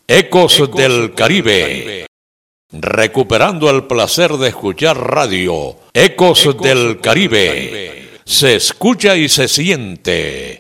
Ecos del Caribe. Recuperando el placer de escuchar radio. Ecos del Caribe. Se escucha y se siente.